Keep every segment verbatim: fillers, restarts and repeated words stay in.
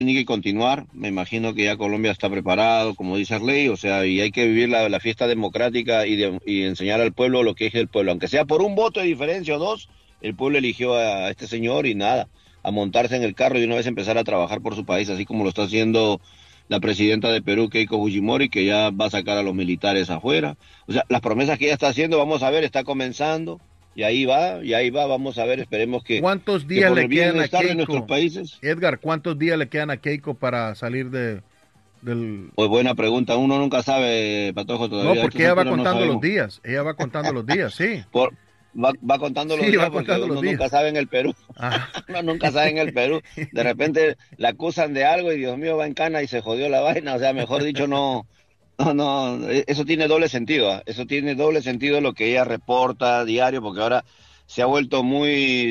tiene que continuar. Me imagino que ya Colombia está preparado, como dice Arley, o sea, y hay que vivir la, la fiesta democrática y, de, y enseñar al pueblo lo que es el pueblo. Aunque sea por un voto de diferencia o dos, el pueblo eligió a este señor y nada, a montarse en el carro y una vez empezar a trabajar por su país, así como lo está haciendo la presidenta de Perú, Keiko Fujimori, que ya va a sacar a los militares afuera. O sea, las promesas que ella está haciendo, vamos a ver, está comenzando. Y ahí va, y ahí va, vamos a ver, esperemos que, ¿Cuántos que días por le el quedan a bienestar de nuestros Keiko? países. Edgar, ¿cuántos días le quedan a Keiko para salir de del... Pues buena pregunta, uno nunca sabe, Patojo, No, todavía a porque estas ella va alturas no contando los sabemos. días. Ella va contando los días, sí. Por, va, va contando los Sí, va días porque contando los uno nunca días. sabe en el Perú, Ajá. uno nunca sabe en el Perú, de repente la acusan de algo y Dios mío va en cana y se jodió la vaina, o sea, mejor dicho, no, no, no, e- eso tiene doble sentido, ¿ah? Eso tiene doble sentido lo que ella reporta diario, porque ahora se ha vuelto muy,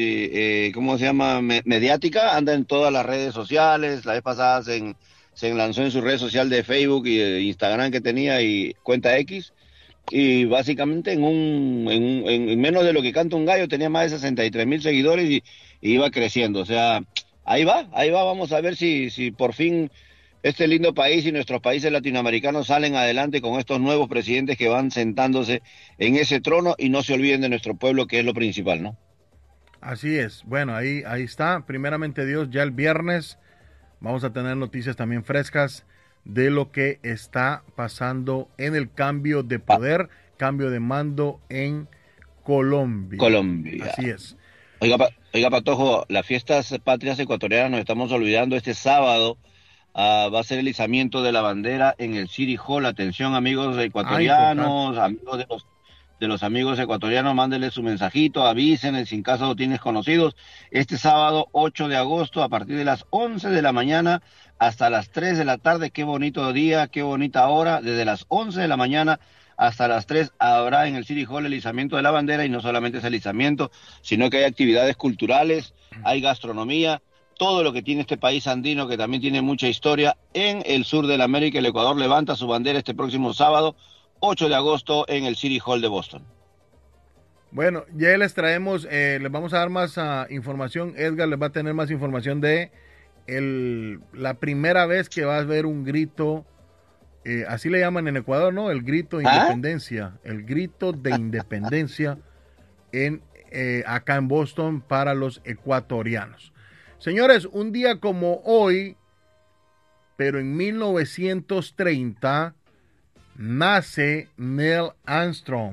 eh, ¿cómo se llama? Me- mediática, anda en todas las redes sociales, la vez pasada se, en- se lanzó en su red social de Facebook y de Instagram que tenía y cuenta X, y básicamente en un, en, un- en- en menos de lo que canta un gallo tenía más de sesenta y tres mil seguidores y, y iba creciendo. O sea, ahí va, ahí va, vamos a ver si, si por fin este lindo país y nuestros países latinoamericanos salen adelante con estos nuevos presidentes que van sentándose en ese trono y no se olviden de nuestro pueblo, que es lo principal, ¿no? Así es. Bueno, ahí, ahí está. Primeramente Dios, ya el viernes vamos a tener noticias también frescas de lo que está pasando en el cambio de Pa- poder, cambio de mando en Colombia. Colombia. Así es. Oiga, Pa- oiga, Patojo, las fiestas patrias ecuatorianas nos estamos olvidando este sábado. Ah, va a ser el izamiento de la bandera en el City Hall. Atención, amigos Ah, importante. ecuatorianos, amigos de los, de los amigos ecuatorianos, mándenle su mensajito, avisen si en caso lo tienes conocidos. Este sábado ocho de agosto, a partir de las once de la mañana hasta las tres de la tarde. Qué bonito día, qué bonita hora. Desde las once de la mañana hasta las tres habrá en el City Hall el izamiento de la bandera y no solamente es el izamiento, sino que hay actividades culturales, hay gastronomía, todo lo que tiene este país andino, que también tiene mucha historia, en el sur de la América. El Ecuador levanta su bandera este próximo sábado, ocho de agosto, en el City Hall de Boston. Bueno, ya les traemos, eh, les vamos a dar más uh, información. Edgar les va a tener más información de el, la primera vez que va a haber un grito, eh, así le llaman en Ecuador, ¿no? El grito de ¿Ah? independencia, el grito de independencia en, eh, acá en Boston para los ecuatorianos. Señores, un día como hoy, pero en mil novecientos treinta, nace Neil Armstrong.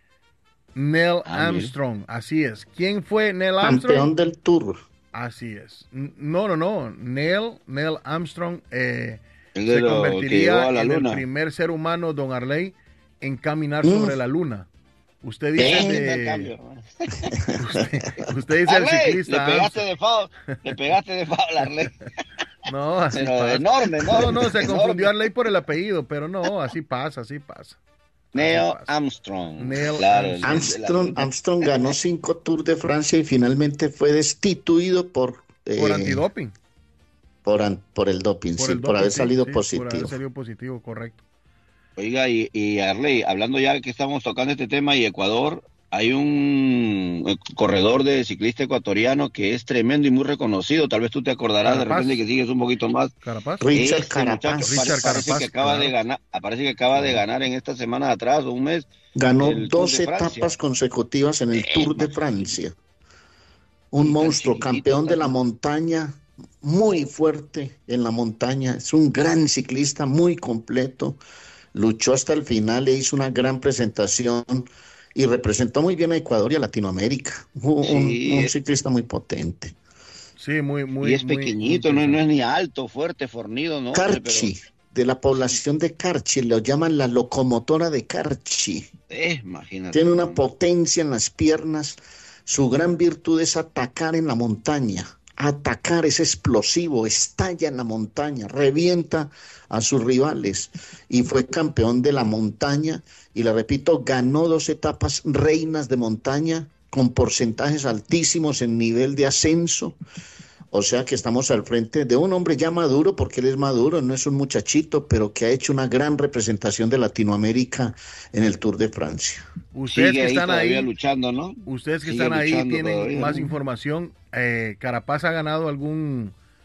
Neil Ah, mire. Armstrong, así es. ¿Quién fue Neil Armstrong? Campeón del Tour. Así es. No, no, no. Neil, Neil Armstrong eh, El de se lo que llegó convertiría a la en el luna. primer ser humano, don Arley, en caminar Mm, sobre la luna. Usted dice el Ese fue el de... cambio. Usted, usted dice el Arley, le ciclista pegaste Armstrong. de foul, le pegaste de foul, Arley. No, así Pero pasa. enorme, No, enorme, no, se confundió enorme. Arley por el apellido, pero no, así pasa, así pasa. Así Neil pasa. Armstrong, Neil claro, el, Armstrong. el de la Armstrong, luna. Armstrong ganó cinco Tours de Francia y finalmente fue destituido por, Por eh, antidoping. por, an- por el doping, Por sí, el por doping, haber sí, salido sí, por haber positivo. salido positivo, correcto. Oiga, y, y Arley, hablando ya que estamos tocando este tema y Ecuador, hay un eh, corredor de ciclista ecuatoriano que es tremendo y muy reconocido. Tal vez tú te acordarás de repente Carapaz. que sigues un poquito más. Carapaz. Richard Ese muchacho pare- Richard Carapaz parece que Carapaz, acaba de claro, ganar, parece que acaba de claro. ganar en esta semana atrás o un mes ganó el Tour dos de Francia. etapas consecutivas en el Es Tour de más, Francia. Un y tan monstruo, chiquitito, campeón de la tan... montaña, muy fuerte en la montaña. Es un gran ciclista, muy completo. Luchó hasta el final e hizo una gran presentación y representó muy bien a Ecuador y a Latinoamérica. Un, Sí, un eh, ciclista muy potente. Sí, muy, y muy, es muy, muy pequeñito, no, no es interesante. ni alto, fuerte, fornido, no, hombre, pero Carchi, de la población de Carchi, lo llaman la locomotora de Carchi. eh, imagínate Tiene tú, una hombre. potencia en las piernas. Su gran virtud es atacar en la montaña. Atacar, es explosivo, estalla en la montaña, revienta a sus rivales y fue campeón de la montaña y le repito, ganó dos etapas reinas de montaña con porcentajes altísimos en nivel de ascenso. O sea que estamos al frente de un hombre ya maduro, porque él es maduro, no es un muchachito, pero que ha hecho una gran representación de Latinoamérica en el Tour de Francia. Ustedes Sigue que ahí están todavía ahí, luchando, ¿no? ustedes que Sigue están ahí luchando tienen todavía, más ¿no? información. Eh, ¿Carapaz ha ganado algún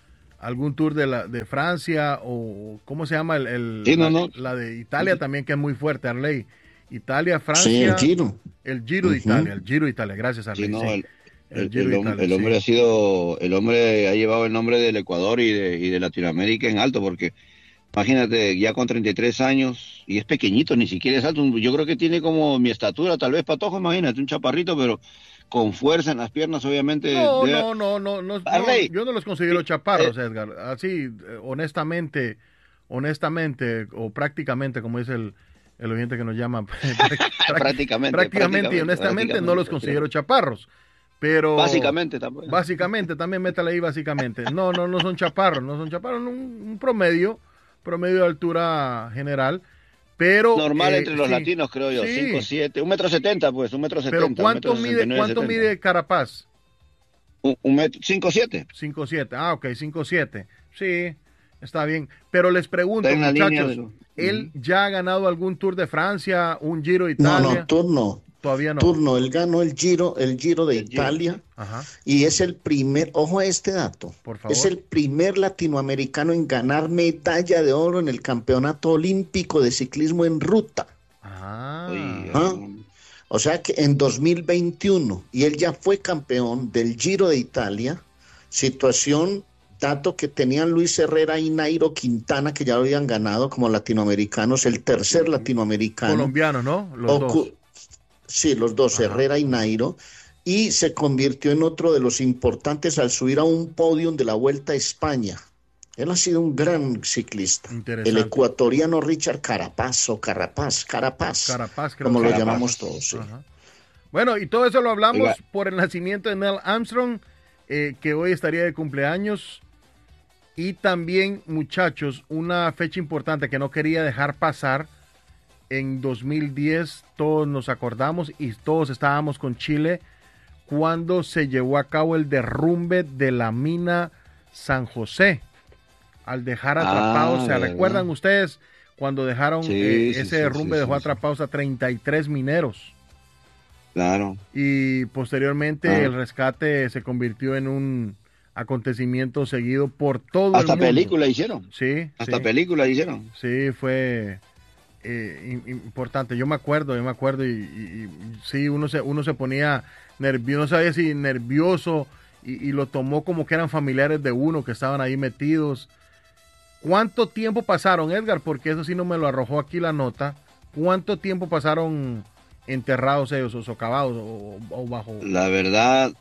algún tour de la de Francia o cómo se llama el, el Sí, la, no, no. la de Italia también que es muy fuerte, Arley. Italia, Sí, Francia, el Giro. el Giro de Ujú. Italia, el Giro de Italia, gracias Sí, Arley, no, sí, el, el el, Giro el de hom- Italia, el hombre sí. ha sido, el hombre ha llevado el nombre del Ecuador y de, y de Latinoamérica en alto, porque imagínate, ya con treinta y tres años, y es pequeñito, ni siquiera es alto, yo creo que tiene como mi estatura, tal vez Patojo, imagínate, un chaparrito, pero con fuerza en las piernas, obviamente. No, Debe... no, no, no, no, no, Arley, yo no los considero eh, eh, chaparros, Edgar. Así, eh, honestamente, honestamente, o prácticamente, como dice el, el oyente que nos llama, práct- prácticamente, prácticamente y prácticamente, honestamente no los prácticamente, considero prácticamente. chaparros. Pero Básicamente también. básicamente, también métale ahí básicamente. No, no, no son chaparros, no son chaparros, un, un promedio, promedio de altura general. Pero Normal eh, entre los sí, latinos, creo yo, cinco sí. siete un metro setenta, pues, un metro Pero setenta, un metro ¿cuánto sesenta y mide, nueve, cuánto setenta. mide Carapaz? Un, un metro, cinco siete. cinco siete. Ah, ok, cinco siete. Sí, está bien. Pero les Está pregunto, en la línea de muchachos, los... ¿él Ujú. ya ha ganado algún Tour de Francia, un Giro de No, no, Italia? turno, Todavía no. turno. Él ganó el Giro, el Giro de El Giro. Italia Ajá, y es el primer, ojo a este dato, por es favor. el primer latinoamericano en ganar medalla de oro en el Campeonato Olímpico de Ciclismo en Ruta. Ah, Oye, ¿Ah? um, O sea que en dos mil veintiuno, y él ya fue campeón del Giro de Italia, situación, dato que tenían Luis Herrera y Nairo Quintana, que ya lo habían ganado como latinoamericanos, el tercer latinoamericano. colombiano, ¿no? Los Ocu- dos. Sí, los dos, Ajá. Herrera y Nairo, y se convirtió en otro de los importantes al subir a un podium de la Vuelta a España. Él ha sido un gran ciclista. El Interesante. ecuatoriano Richard Carapaz o Carapaz, Carapaz, Carapaz, creo como que lo es. Carapaz. llamamos todos. Sí. Ajá. Bueno, y todo eso lo hablamos Oiga. por el nacimiento de Neil Armstrong, eh, que hoy estaría de cumpleaños. Y también, muchachos, una fecha importante que no quería dejar pasar. En dos mil diez todos nos acordamos y todos estábamos con Chile cuando se llevó a cabo el derrumbe de la mina San José. Al dejar atrapados, Ah, ¿se ¿verdad? recuerdan ustedes cuando dejaron Sí, eh, sí, ese sí, derrumbe sí, dejó sí, sí. atrapados a treinta y tres mineros? Claro. Y posteriormente Ah. el rescate se convirtió en un acontecimiento seguido por todo Hasta el mundo. película hicieron. Sí, Hasta sí, película hicieron. sí, fue eh, in- importante. Yo me acuerdo, yo me acuerdo y, y- y sí, uno se, uno se ponía nervioso, no sabía si nervioso y, y lo tomó como que eran familiares de uno que estaban ahí metidos. ¿Cuánto tiempo pasaron, Edgar? Porque eso sí no me lo arrojó aquí la nota. ¿Cuánto tiempo pasaron enterrados ellos o socavados o, o bajo? La verdad,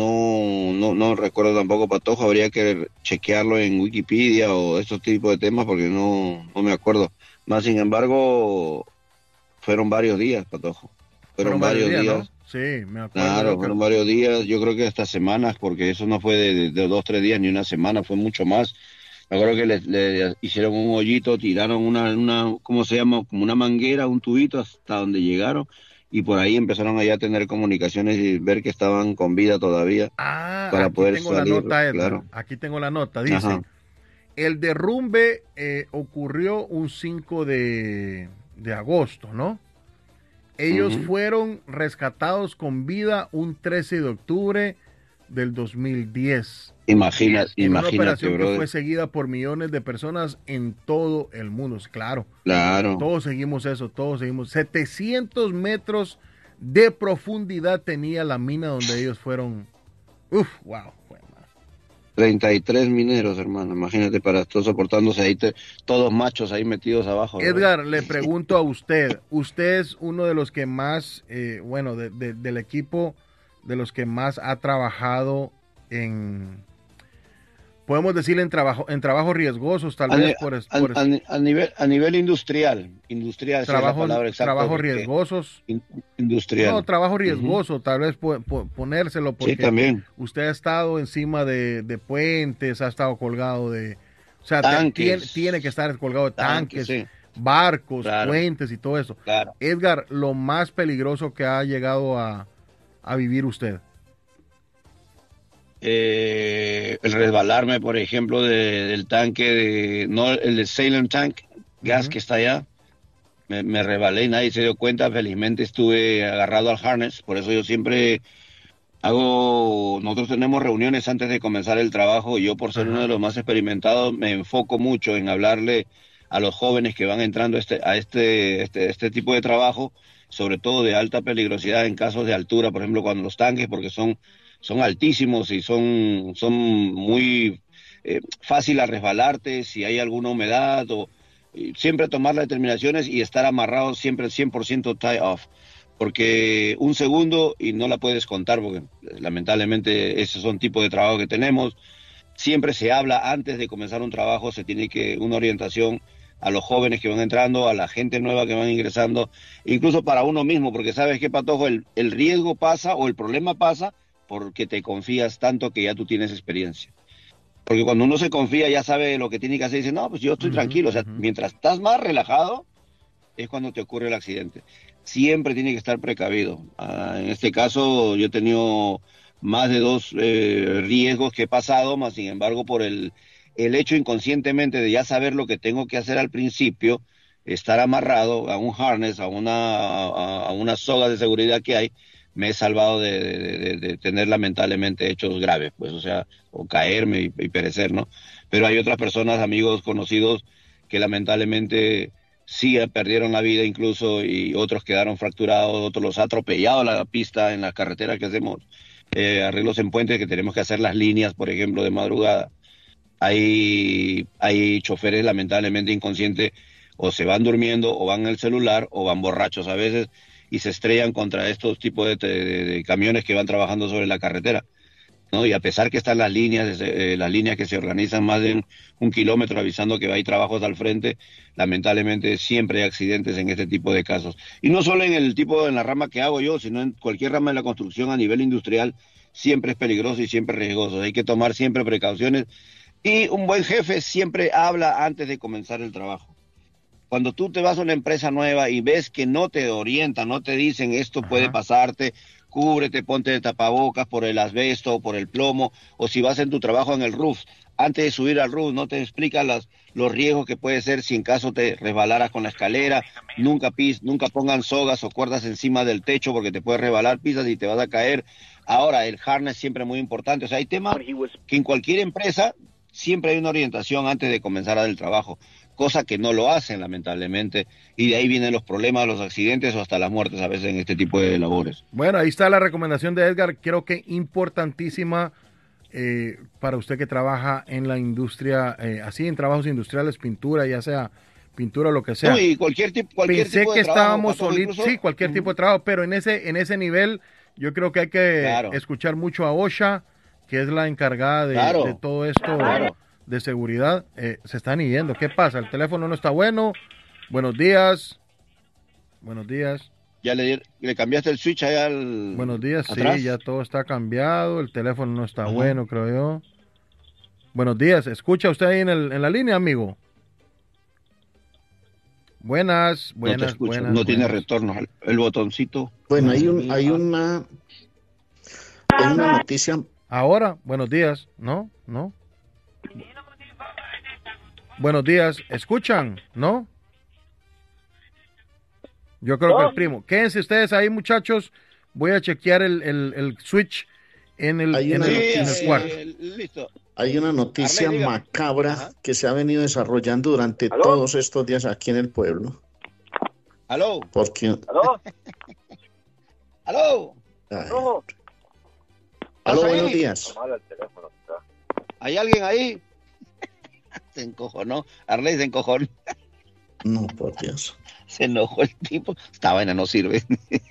no, no, no recuerdo tampoco, Patojo. Habría que chequearlo en Wikipedia o estos tipos de temas porque no, no me acuerdo. Más sin embargo, fueron varios días, Patojo. Fueron, varios días. ¿no? Sí, me acuerdo. Claro, yo que- fueron varios días. Yo creo que hasta semanas, porque eso no fue de, de- de dos, tres días ni una semana, fue mucho más. Me acuerdo que le, le hicieron un hoyito, tiraron una, una, ¿cómo se llama? Como una manguera, un tubito hasta donde llegaron y por ahí empezaron allá a tener comunicaciones y ver que estaban con vida todavía Ah, para aquí poder tengo salir, la nota, Edgar. claro. Aquí tengo la nota. Dice, Ajá. el derrumbe eh, ocurrió un cinco de, de agosto, ¿no? Ellos Ujú. fueron rescatados con vida un trece de octubre del dos mil diez. Imagina, En una imagínate, operación que brother. fue seguida por millones de personas en todo el mundo. Claro, Claro. todos seguimos eso, todos seguimos. setecientos metros de profundidad tenía la mina donde ellos fueron. Uf, wow. fue mal. treinta y tres mineros, hermano. Imagínate para todos soportándose ahí, te- todos machos ahí metidos abajo. ¿verdad? Edgar, le pregunto a usted, usted es uno de los que más, eh, bueno, de- de- del equipo, de los que más ha trabajado en, podemos decir en trabajo, en trabajos riesgosos, tal A, vez ni- por, es- a- por es- a ni- a nivel, a nivel industrial, industrial, esa es la trabajos, palabra exacta, trabajos porque- riesgosos. in- industrial. No, trabajo Ujú. riesgoso, tal vez po- po- ponérselo porque Sí, también. usted ha estado encima de, de puentes, ha estado colgado de, o sea, te- Tanques. tiene, tiene que estar colgado de tanques, Tanques, sí, barcos, Claro. puentes y todo eso. claro. Edgar, lo más peligroso que ha llegado a, a vivir usted. Eh, el resbalarme, por ejemplo, de- del tanque, de, no el de Salem Tank, gas Ujú. que está allá, me, me resbalé y nadie se dio cuenta. Felizmente estuve agarrado al harness, por eso yo siempre Hago, nosotros tenemos reuniones antes de comenzar el trabajo y yo por ser uno Ajá. de los más experimentados me enfoco mucho en hablarle a los jóvenes que van entrando a este, a este, este, este tipo de trabajo, sobre todo de alta peligrosidad en casos de altura, por ejemplo, cuando los tanques, porque son, son altísimos y son, son muy eh, fácil a resbalarte si hay alguna humedad o y siempre tomar las determinaciones y estar amarrado siempre cien por ciento tie off porque un segundo y no la puedes contar, porque lamentablemente esos son tipos de trabajo que tenemos. Siempre se habla antes de comenzar un trabajo, se tiene que una orientación a los jóvenes que van entrando, a la gente nueva que van ingresando, incluso para uno mismo, porque sabes qué, Patojo, el, el riesgo pasa o el problema pasa porque te confías tanto que ya tú tienes experiencia. Porque cuando uno se confía ya sabe lo que tiene que hacer y dice, no, pues yo estoy Ujú, tranquilo. O sea, ujú. mientras estás más relajado, es cuando te ocurre el accidente. Siempre tiene que estar precavido. Ah, en este caso, yo he tenido más de dos eh, riesgos que he pasado, más sin embargo, por el, el hecho inconscientemente de ya saber lo que tengo que hacer al principio, estar amarrado a un harness, a una, a, a una soga de seguridad que hay, me he salvado de, de, de, de tener lamentablemente hechos graves, pues, o sea, o caerme y, y perecer, ¿no? Pero hay otras personas, amigos, conocidos, que lamentablemente sí perdieron la vida incluso y otros quedaron fracturados, otros los ha atropellado la pista en las carreteras que hacemos eh, arreglos en puentes que tenemos que hacer las líneas, por ejemplo, de madrugada. Hay, hay choferes lamentablemente inconscientes o se van durmiendo o van en el celular o van borrachos a veces y se estrellan contra estos tipos de, de, de camiones que van trabajando sobre la carretera. ¿No? Y a pesar que están las líneas, eh, las líneas que se organizan más de un, un kilómetro avisando que hay trabajos al frente, lamentablemente siempre hay accidentes en este tipo de casos. Y no solo en el tipo, en la rama que hago yo, sino en cualquier rama de la construcción a nivel industrial, siempre es peligroso y siempre es riesgoso. Hay que tomar siempre precauciones. Y un buen jefe siempre habla antes de comenzar el trabajo. Cuando tú te vas a una empresa nueva y ves que no te orientan, no te dicen esto puede Ajá. pasarte, cúbrete, ponte de tapabocas por el asbesto o por el plomo, o si vas en tu trabajo en el roof, antes de subir al roof no te explican las, los riesgos que puede ser si en caso te resbalaras con la escalera, nunca pis, nunca pongan sogas o cuerdas encima del techo porque te puedes resbalar, pisas y te vas a caer. Ahora, el harness siempre muy importante, o sea, hay temas que en cualquier empresa siempre hay una orientación antes de comenzar el trabajo, cosa que no lo hacen lamentablemente, y de ahí vienen los problemas, los accidentes o hasta las muertes a veces en este tipo de labores. Bueno, ahí está la recomendación de Edgar, creo que importantísima eh, para usted que trabaja en la industria, eh, así en trabajos industriales, pintura, ya sea pintura o lo que No, sea. y cualquier tipo, cualquier Pensé tipo que de trabajo, estábamos Patojo, solitos, sí, incluso, cualquier tipo de uh-huh. trabajo, pero en ese, en ese nivel yo creo que hay que Claro, escuchar mucho a OSHA, que es la encargada de, de claro, todo esto claro. de seguridad. Eh, se están yendo, ¿qué pasa? El teléfono no está bueno. Buenos días, buenos días. Ya le, le cambiaste el switch allá al, Buenos días, sí, ya atrás. todo está cambiado, el teléfono no está Ajá. bueno, creo yo. Buenos días, ¿escucha usted ahí en, el, en la línea, amigo? Buenas, No te buenas, escucho, buenas, no tiene buenas. retorno. El, el botoncito. Bueno, hay Madre un, mía. hay Ah, una, hay una noticia. Ahora, buenos días, ¿no? ¿No? Buenos días, ¿escuchan? ¿No? Yo creo que el primo. Quédense ustedes ahí, muchachos. Voy a chequear el, el, el switch en el, Hay en una sí, el, en el noticia, cuarto. eh, listo. hay una Arley, noticia dígame. macabra Ajá. que se ha venido desarrollando durante ¿Aló? todos estos días aquí en el pueblo. Aló, Porque, ¿Aló? aló. ay, ¿No? aló, ¿Estás buenos ahí? días. Mal el teléfono. Está. ¿Hay alguien ahí? Se encojonó. Arley se encojonó. No, por Dios. Se enojó el tipo. Esta vaina no sirve.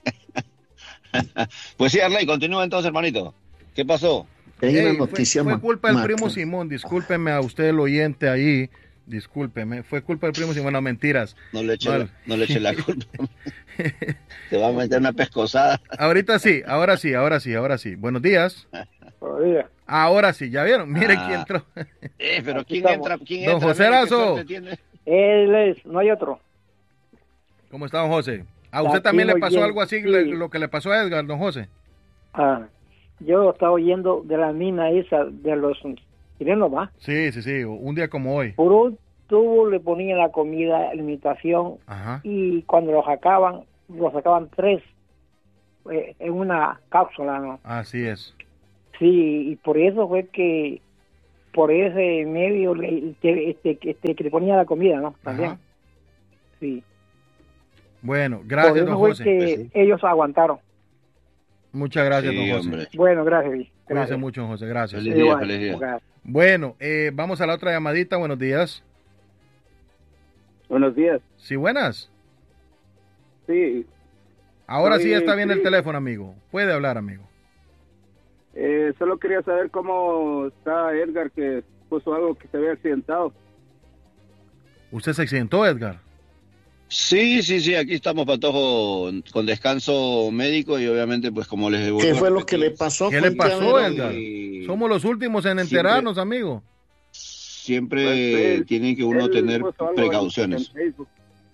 Pues sí, Arley, continúa entonces, hermanito. ¿Qué pasó? Hay una Ey, fue, noticia fue ma- culpa del primo macabra. Simón. Discúlpeme a usted, el oyente ahí. Discúlpeme. Fue culpa del primo Simón. No, mentiras. No le eche, No, la, no le eche la culpa. Te va a meter una pescosada. ahorita sí, ahora sí, ahora sí, ahora sí. Buenos días. Buenos días. Ahora sí, ¿ya vieron? Miren Ah. quién entró. Eh, pero Aquí ¿quién estamos. entra? ¿Quién Don entra? José Mira, ¿qué Lazo. suerte tiene? Él es, no hay otro. ¿Cómo está, don José? ¿A usted Aquí también le muy pasó bien, algo así, sí. le- lo que le pasó a Edgar, don José? Ah, yo estaba oyendo de la mina esa de los chilenos, ¿va? Sí, sí, sí, un día como hoy. Por un tubo le ponían la comida, alimentación, Ajá. y cuando lo sacaban, lo sacaban tres. eh, en una cápsula, ¿no? Así es. Sí, y por eso fue que, por ese medio, le, que, este, que, este, que le ponía la comida, ¿no? También. Ajá. Sí. Bueno, Por gracias, eso don fue José. que Pues sí. ellos aguantaron. Muchas gracias, Sí, don José. hombre. Bueno, gracias, Luis. Cuídese Gracias. mucho, don José. Gracias. Feliz día, Igual, feliz día. gracias. Bueno, eh, vamos a la otra llamadita. Buenos días. Buenos días. Sí, buenas. Sí, Ahora Soy sí está bien el Cris. teléfono, amigo. Puede hablar, amigo. eh, solo quería saber cómo está Edgar, que puso algo que se había accidentado. ¿Usted se accidentó, Edgar? Sí, sí, sí, aquí estamos, Patojo, con descanso médico y obviamente, pues como les vuelvo ¿Qué a fue lo que repetir, le pasó? ¿Qué le Cuente a pasó, ver, Edgar? y Somos los últimos en siempre- enterarnos, amigo. siempre Pues, él- tiene que uno él tener puso algo en- precauciones. en Facebook.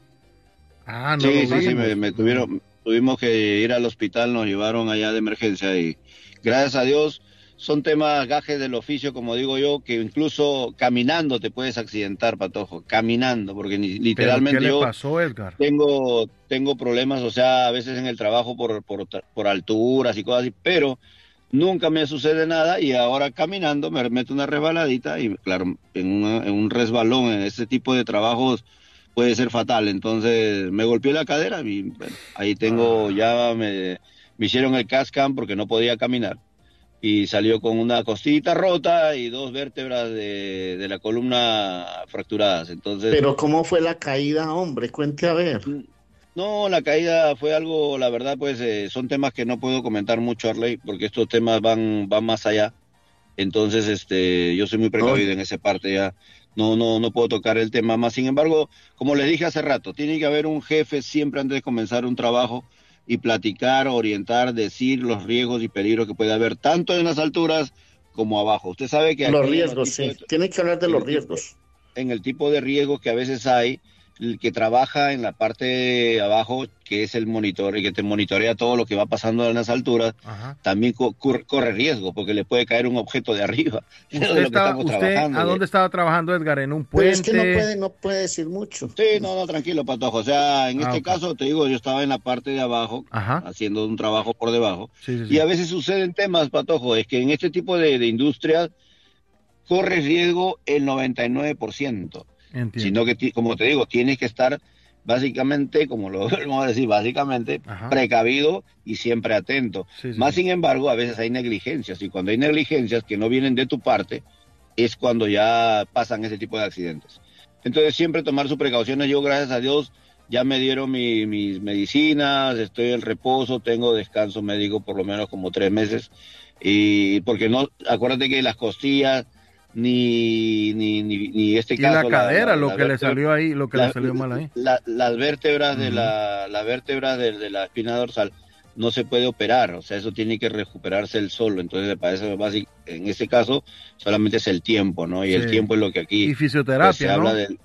Ah, no Sí, lo sí, sí, vimos. me, me tuvieron, tuvimos que ir al hospital, nos llevaron allá de emergencia y gracias a Dios son temas gajes del oficio, como digo yo, que incluso caminando te puedes accidentar, Patojo, caminando, porque ni- ¿Pero literalmente qué le yo pasó, Edgar? tengo, tengo problemas, o sea, a veces en el trabajo por, por, por alturas y cosas así, pero nunca me sucede nada y ahora caminando me meto una resbaladita y claro, en, una- en un resbalón, en ese tipo de trabajos puede ser fatal. Entonces me golpeé la cadera y bueno, ahí tengo, Ah. ya me, me hicieron el C A S C A M porque no podía caminar y salió con una costillita rota y dos vértebras de, de la columna fracturadas. Entonces... Pero ¿cómo fue la caída, hombre? Cuente a ver. No, la caída fue algo, la verdad, pues eh, son temas que no puedo comentar mucho, Arley, porque estos temas van, van más allá. Entonces, este, yo soy muy precavido en esa parte ya. No, no, no puedo tocar el tema más. Sin embargo, como les dije hace rato, tiene que haber un jefe siempre antes de comenzar un trabajo y platicar, orientar, decir los riesgos y peligros que puede haber tanto en las alturas como abajo. Usted sabe que Los aquí en riesgos, tipos sí. de- Tiene que hablar de en los el tipo- riesgos. en el tipo de riesgos que a veces hay, el que trabaja en la parte de abajo, que es el monitor, y que te monitorea todo lo que va pasando en las alturas, Ajá. también co- cor- corre riesgo, porque le puede caer un objeto de arriba. de ¿Usted, lo que está, estamos usted trabajando, a de- dónde estaba trabajando, Edgar? ¿En un Pero puente? es que no puede, no puede decir mucho. Sí, no, no, tranquilo, Patojo. O sea, en Ah, este ok. caso, te digo, yo estaba en la parte de abajo, Ajá. haciendo un trabajo por debajo, Sí, sí, sí. y a veces suceden temas, Patojo, es que en este tipo de, de industrias corre riesgo el noventa y nueve por ciento. Entiendo. Sino que, ti- como te digo, tienes que estar básicamente, como lo vamos a decir, básicamente Ajá. precavido y siempre atento. Sí, sí, Más sí. sin embargo, a veces hay negligencias y cuando hay negligencias que no vienen de tu parte, es cuando ya pasan ese tipo de accidentes. Entonces siempre tomar sus precauciones. Yo, gracias a Dios, ya me dieron mi- mis medicinas, estoy en reposo, tengo descanso médico por lo menos como tres meses. Y porque no, acuérdate que las costillas, ni, ni, ni, ni este Y caso... la cadera, lo la que le vértebra- salió ahí, lo que la- le salió mal ahí. la- las vértebras de Ujú. la, la vértebra de, de la espina dorsal no se puede operar, o sea, eso tiene que recuperarse el solo. Entonces, para eso, básic- en ese caso, solamente es el tiempo, ¿no? Y Sí. el tiempo es lo que aquí Y pues, se fisioterapia, habla ¿no? del...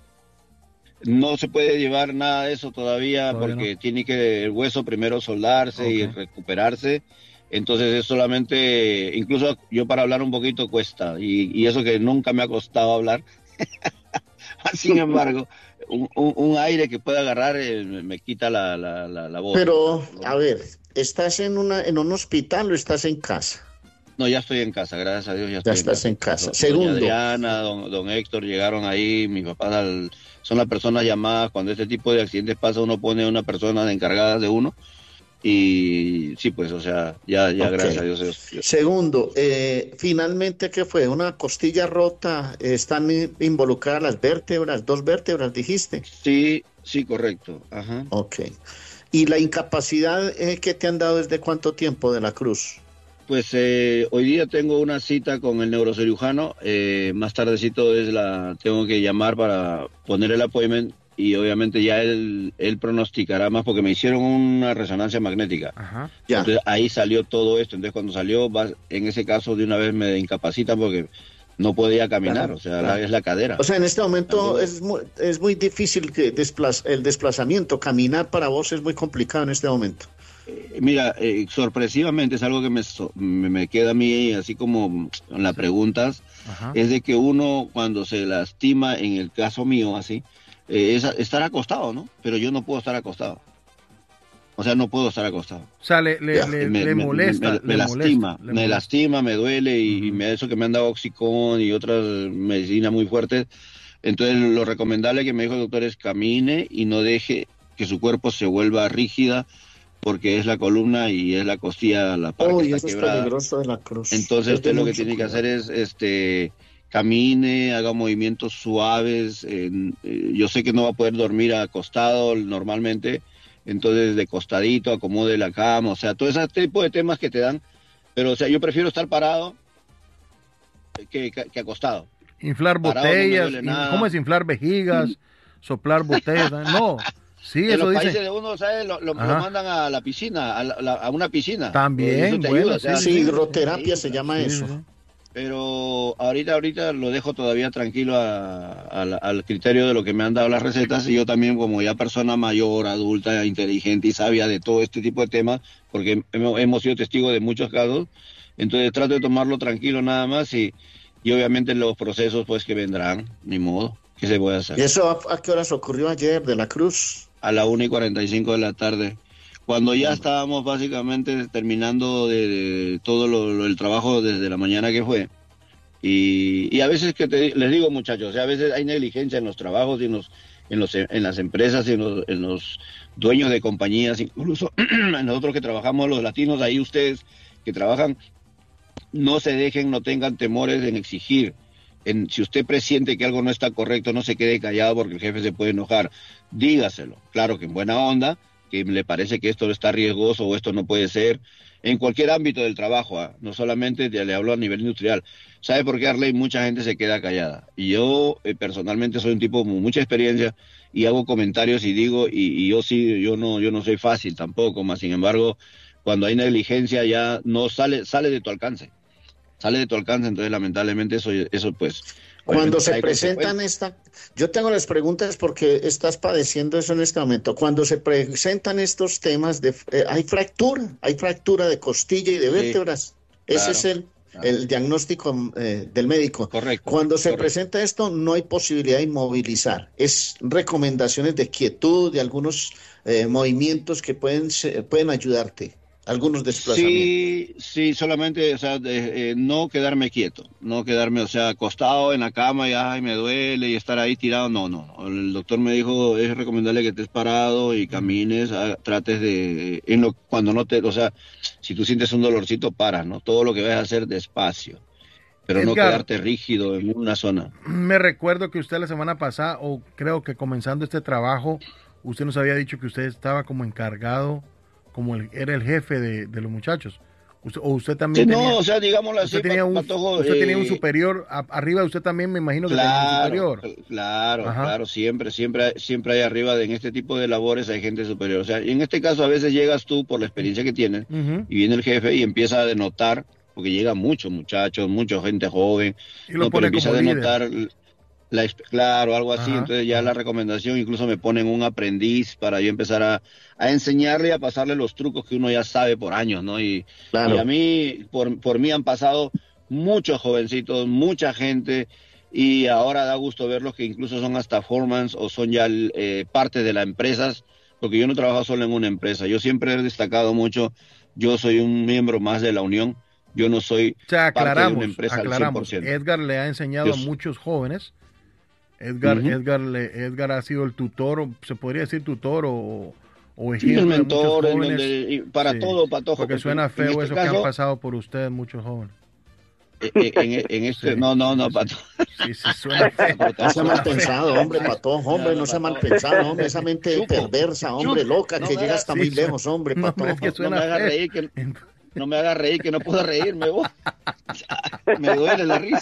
No se puede llevar nada de eso todavía, Todavía porque tiene que el hueso primero soldarse y Ok. recuperarse. Entonces es solamente, incluso yo para hablar un poquito cuesta, y, y eso que nunca me ha costado hablar. Sin embargo, un, un- un aire que pueda agarrar eh, me, me quita la, la, la, la voz. Pero, a ver, ¿estás en una en un hospital o estás en casa? No, ya estoy en casa, gracias a Dios. Ya, estoy estás en casa. Do- Segundo. Doña Adriana, don, don Héctor llegaron ahí, mis papás al- son las personas llamadas. Cuando este tipo de accidentes pasa, uno pone a una persona encargada de uno. Y sí, pues, o sea, ya, ya Ok. gracias a Dios. Dios- Dios. Segundo, eh, finalmente, ¿qué fue? ¿Una costilla rota? ¿Están i- involucradas las vértebras? ¿Dos vértebras dijiste? Sí, sí, correcto. Ajá. Ok. ¿Y la incapacidad eh, que te han dado desde cuánto tiempo de la cruz? Pues eh, hoy día tengo una cita con el neurocirujano. Eh, más tardecito es la tengo que llamar para poner el appointment y obviamente ya él, él pronosticará más porque me hicieron una resonancia magnética. Ajá. Ya. Entonces ahí salió todo esto. Entonces cuando salió, va- en ese caso de una vez me incapacitan porque no podía caminar, Claro, o sea, claro. la- es la cadera. O sea, en este momento Tampoco- es muy, es muy difícil que desplaz- el desplazamiento, caminar para vos es muy complicado en este momento. Eh, Mira, eh, sorpresivamente es algo que me, so- me, me queda a mí así como en las preguntas, Ajá. es de que uno cuando se lastima, en el caso mío así, eh, es a- estar acostado, ¿no? Pero yo no puedo estar acostado. O sea, no puedo estar acostado. O sea, le, le, le, me, le me, molesta. me, me, me le lastima, molesta, me molesta. lastima, me duele y, uh-huh. y me, eso que me han dado oxicón y otras medicinas muy fuertes. Entonces, lo recomendable que me dijo el doctor es camine y no deje que su cuerpo se vuelva rígida, porque es la columna y es la costilla la parte oh, que está eso quebrada. Es peligroso de la cruz. Entonces, usted lo que tiene cuidado. que hacer es este camine, haga movimientos suaves. Eh, eh, yo sé que no va a poder dormir acostado normalmente, entonces de costadito, acomode la cama, o sea, todo ese tipo de temas que te dan, pero o sea, yo prefiero estar parado que, que, que acostado. Inflar parado botellas, no in, ¿cómo es inflar vejigas, soplar botellas? No, sí, en eso los dice. países de uno, ¿sabes? Lo, lo, lo mandan a la piscina, a, la, a una piscina. También, eso te bueno, ayuda, sí, o sea, sí, hidroterapia sí, se llama sí, eso. Sí. Pero ahorita, ahorita lo dejo todavía tranquilo a, a, al criterio de lo que me han dado las recetas, y yo también, como ya persona mayor, adulta, inteligente y sabia de todo este tipo de temas, porque hemos, hemos sido testigos de muchos casos, entonces trato de tomarlo tranquilo nada más, y, y obviamente los procesos pues que vendrán, ni modo, ¿qué se puede hacer? ¿Y eso a, a qué horas ocurrió ayer de la Cruz? A la una y cuarenta y cinco de la tarde. Cuando ya estábamos básicamente terminando de, de todo lo, lo, el trabajo desde la mañana que fue. Y, y a veces que te, les digo, muchachos, o sea, a veces hay negligencia en los trabajos y en, los, en, los, en las empresas y en los, en los dueños de compañías, incluso nosotros que trabajamos, los latinos, ahí ustedes que trabajan, no se dejen, no tengan temores en exigir. En, si usted presiente que algo no está correcto, no se quede callado porque el jefe se puede enojar. Dígaselo, claro que en buena onda, que le parece que esto está riesgoso o esto no puede ser, en cualquier ámbito del trabajo, ¿eh? No solamente le hablo a nivel industrial. ¿Sabe por qué, Arley? Mucha gente se queda callada. Y yo eh, personalmente soy un tipo con mucha experiencia y hago comentarios y digo, y, y yo sí, yo no, yo no soy fácil tampoco, más sin embargo, cuando hay negligencia ya no sale, sale de tu alcance. Sale de tu alcance, entonces lamentablemente eso, eso pues... Cuando se presentan esta, yo tengo las preguntas porque estás padeciendo eso en este momento. Cuando se presentan estos temas, de eh, hay fractura, hay fractura de costilla y de vértebras. Sí, Ese claro, es el, claro. el diagnóstico eh, del médico. Correcto. Cuando se correcto. presenta esto, no hay posibilidad de inmovilizar. Es recomendaciones de quietud, de algunos eh, movimientos que pueden, pueden ayudarte. Algunos desplazamientos. Sí, sí, solamente, o sea, de, eh, no quedarme quieto, no quedarme, o sea, acostado en la cama y ay, me duele y estar ahí tirado, no, no, no. El doctor me dijo, es recomendable que estés parado y camines, a, trates de, en lo, cuando no te, o sea, si tú sientes un dolorcito, paras, ¿no? Todo lo que vayas a hacer despacio, pero Edgar, no quedarte rígido en una zona. Me recuerdo que usted la semana pasada, o creo que comenzando este trabajo, usted nos había dicho que usted estaba como encargado, como el, era el jefe de, de los muchachos. Usted, o usted también sí, tenía, no, o sea, digámoslo así, usted tenía un, Patojo, usted eh, tenía un superior, a, arriba usted también me imagino que claro, tenía un superior. Claro, Ajá. claro, siempre, siempre, siempre hay arriba de en este tipo de labores hay gente superior. O sea, en este caso a veces llegas tú por la experiencia que tienes uh-huh. y viene el jefe y empieza a denotar, porque llega muchos muchachos, mucha gente joven, y lo no, pone pero empieza como a denotar... La, claro, algo así, ajá, entonces ya ajá. la recomendación, incluso me ponen un aprendiz para yo empezar a, a enseñarle y a pasarle los trucos que uno ya sabe por años, ¿no? Y, claro. y a mí, por, por mí han pasado muchos jovencitos, mucha gente, y ahora da gusto verlos que incluso son hasta foremen o son ya eh, parte de las empresas, porque yo no trabajo solo en una empresa, yo siempre he destacado mucho, yo soy un miembro más de la Unión, yo no soy o sea, parte de una empresa aclaramos. al cien por ciento. Edgar le ha enseñado yo, a muchos jóvenes. Edgar, uh-huh. Edgar, le, Edgar ha sido el tutor, se podría decir tutor o, o ejemplo sí, el mentor, de muchos jóvenes. El, el, para sí, todo, Patojo. Porque suena feo este eso caso, que han pasado por usted, muchos jóvenes. En, en, en este, sí, no, no, no, sí, Patojo. Sí, sí, suena feo. No sea mal pensado, hombre, Patojo, hombre, no sea mal pensado, hombre, esa mente Chupo, perversa, hombre, Chupo, loca, no que llega hasta sí, muy lejos, hombre, Patojo. No, es que suena no me haga reír, que... No me haga reír, que no puedo reírme, vos. Me duele la risa.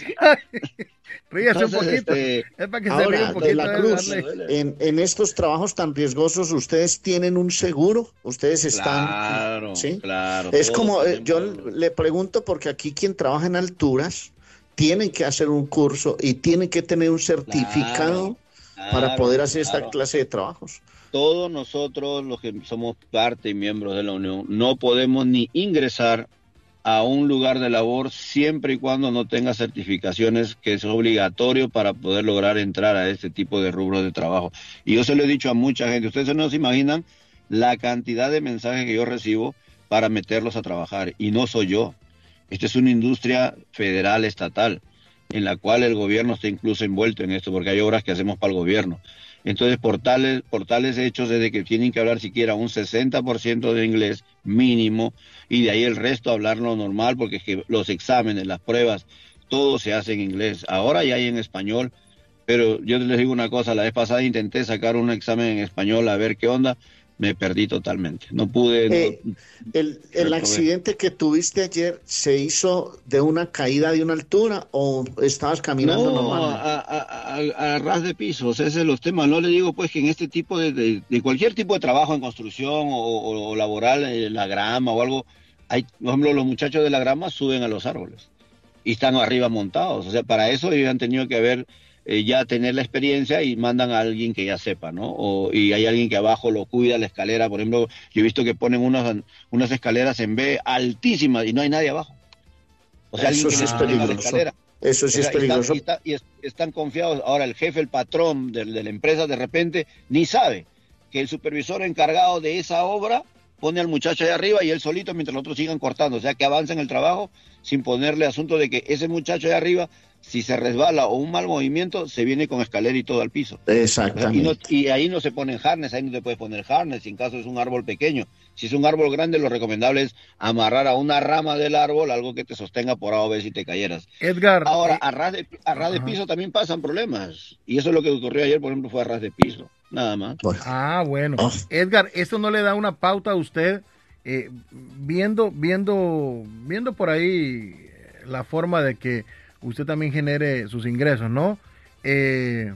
Ríase un poquito. Este, es para que ahora, se ríe un poquito. De la Cruz, en, en estos trabajos tan riesgosos, ¿ustedes tienen un seguro? ¿Ustedes están...? Claro, ¿sí? claro. Es como, eh, yo le pregunto porque aquí quien trabaja en alturas tienen que hacer un curso y tienen que tener un certificado claro, para claro, poder hacer claro. esta clase de trabajos. Todos nosotros, los que somos parte y miembros de la Unión, no podemos ni ingresar a un lugar de labor siempre y cuando no tenga certificaciones, que es obligatorio para poder lograr entrar a este tipo de rubros de trabajo. Y yo se lo he dicho a mucha gente, ustedes no se imaginan la cantidad de mensajes que yo recibo para meterlos a trabajar. Y no soy yo. Esta es una industria federal, estatal, en la cual el gobierno está incluso envuelto en esto, porque hay obras que hacemos para el gobierno. Entonces, por tales, por tales hechos es de que tienen que hablar siquiera un sesenta por ciento de inglés mínimo, y de ahí el resto hablarlo normal, porque es que los exámenes, las pruebas, todo se hace en inglés. Ahora ya hay en español, pero yo les digo una cosa, la vez pasada intenté sacar un examen en español a ver qué onda, me perdí totalmente. No pude... Eh, no, el, el accidente que tuviste ayer, ¿se hizo de una caída de una altura o estabas caminando no, normal? a, a, a, a ras de piso, o sea, ese es los temas. No le digo pues que en este tipo de, de, de cualquier tipo de trabajo en construcción o, o, o laboral, eh, la grama o algo, hay, por ejemplo, los muchachos de la grama suben a los árboles y están arriba montados. O sea, para eso ellos han tenido que haber eh, ya tener la experiencia y mandan a alguien que ya sepa, ¿no? O, y hay alguien que abajo lo cuida, la escalera. Por ejemplo, yo he visto que ponen unas, unas escaleras en B altísimas y no hay nadie abajo. O sea, Eso alguien sí que es les sostenga la peligroso. escalera. Eso sí O es sea, y están, peligroso. y está- y es- están confiados. Ahora el jefe, el patrón de, de la empresa, de repente ni sabe que el supervisor encargado de esa obra pone al muchacho ahí arriba y él solito mientras los otros sigan cortando. O sea, que avanza en el trabajo sin ponerle asunto de que ese muchacho ahí arriba, si se resbala o un mal movimiento, se viene con escalera y todo al piso. O sea, y, no- Exactamente. y ahí no se ponen harness, ahí no te puedes poner harness, si en caso es un árbol pequeño. Si es un árbol grande, lo recomendable es amarrar a una rama del árbol algo que te sostenga por A o B si te cayeras. Edgar, Ahora, eh, a ras de, a ras de ajá. piso también pasan problemas. Y eso es lo que ocurrió ayer, por ejemplo, fue a ras de piso. Nada más. Bueno, Ah, bueno. oh, Edgar, ¿esto no le da una pauta a usted eh, viendo, viendo, viendo por ahí la forma de que usted también genere sus ingresos, ¿no? Eh,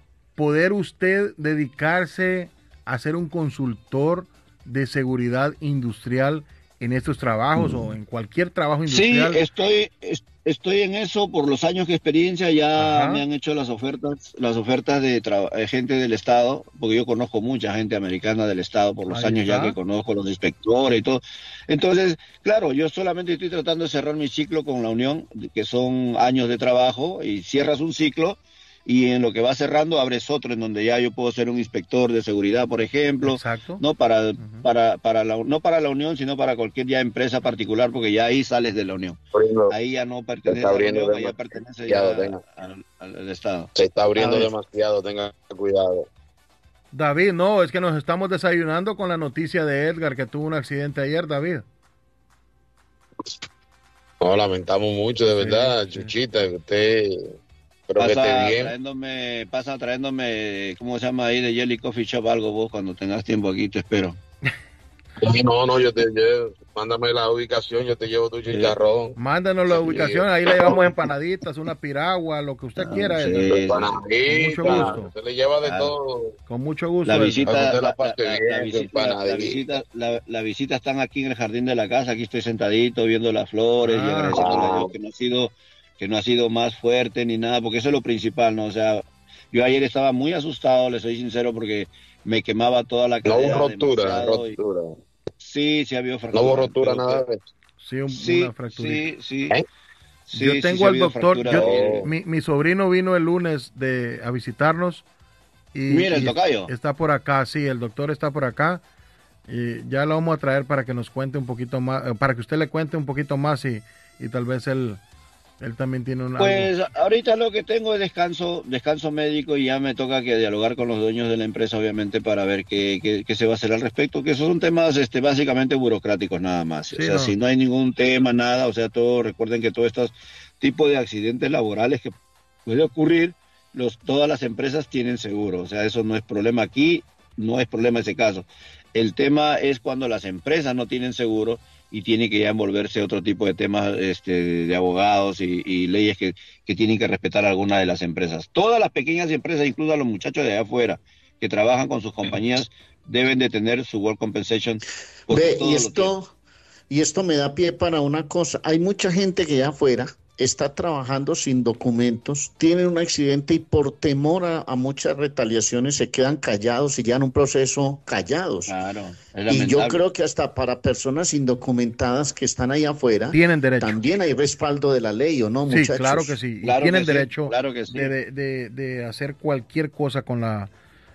poder usted dedicarse a ser un consultor de seguridad industrial en estos trabajos o en cualquier trabajo Sí, industrial. estoy, es- estoy en eso por los años de experiencia. Ya Ajá. me han hecho las ofertas, las ofertas de traba- eh, gente del Estado, porque yo conozco mucha gente americana del Estado por los Ahí años ya está. que conozco, los inspectores y todo. Entonces, claro, yo solamente estoy tratando de cerrar mi ciclo con la Unión, que son años de trabajo, y cierras un ciclo. Y en lo que va cerrando abres otro en donde ya yo puedo ser un inspector de seguridad, por ejemplo, Exacto. no para, Ujú. para, para la, no para la Unión, sino para cualquier ya empresa particular, porque ya ahí sales de la Unión. abriendo, Ahí ya no se pertenece está a la abriendo Unión, ahí ya pertenece ya demasiado, tenga, al, al- al Estado. se está A abriendo ver, demasiado, tenga cuidado. David, no, es que nos estamos desayunando con la noticia de Edgar que tuvo un accidente ayer, David. No, lamentamos mucho, de Sí, verdad, sí. Chuchita, que usted, espero que esté Pasa bien. trayéndome, pasa trayéndome, ¿cómo se llama ahí? De Jelly Coffee Shop, algo vos, cuando tengas tiempo aquí, te espero. Sí, no, no, yo te llevo, mándame la ubicación, yo te llevo tu Sí. chicharrón. Mándanos la Sí. ubicación, ahí le llevamos empanaditas, una piragua, lo que usted Ah, quiera, sí, Edgar. sí, sí. Con mucho Empanadita, gusto. se le lleva de Claro. todo. Con mucho gusto, La Edgar. Para que visita, usted la, la la, pase la, la bien, su visita, la, la empanadita. visita, la, la visita están aquí en el jardín de la casa. Aquí estoy sentadito viendo las flores y Ah, agradeciéndole a Ah, Dios que no ha sido, que no ha sido más fuerte ni nada, porque eso es lo principal, ¿no? O sea, yo ayer estaba muy asustado, le soy sincero, porque me quemaba toda la no hubo cadera rotura, demasiado. Y, rotura. sí, sí había No hubo fractura, rotura, pero, nada pero de eso. sí, un- sí, una fracturita. sí, sí, ¿Eh? sí, Yo sí, tengo sí ha al habido doctor, fractura yo, ayer. Oh, mi, mi sobrino vino el lunes de, a visitarnos y, Mira, el y tocayo. está por acá, sí, el doctor está por acá. Y ya lo vamos a traer para que nos cuente un poquito más, eh, para que usted le cuente un poquito más y, y tal vez él, él también tiene un algo. Pues ahorita lo que tengo es descanso, descanso médico y ya me toca que dialogar con los dueños de la empresa, obviamente, para ver qué, qué, qué se va a hacer al respecto, que esos son temas este, básicamente burocráticos nada más. Sí, O sea, no. si no hay ningún tema, nada, o sea, todo, recuerden que todos estos tipos de accidentes laborales que puede ocurrir, los, todas las empresas tienen seguro, o sea, eso no es problema aquí, no es problema ese caso. El tema es cuando las empresas no tienen seguro y tiene que ya envolverse otro tipo de temas este, de abogados y, y leyes que, que tienen que respetar algunas de las empresas. Todas las pequeñas empresas, incluso a los muchachos de allá afuera que trabajan con sus compañías, deben de tener su work compensation. Porque ve, todo y lo tienen. esto, y esto me da pie para una cosa. Hay mucha gente que allá afuera está trabajando sin documentos, tienen un accidente y por temor a, a muchas retaliaciones se quedan callados y llevan un proceso callados. Claro, es Y yo lamentable. creo que hasta para personas indocumentadas que están ahí afuera, Tienen derecho. también hay respaldo de la ley, ¿o no, Sí, muchachos? claro que sí. Y Claro tienen que sí, derecho claro que sí. de, de- de- de hacer cualquier cosa con la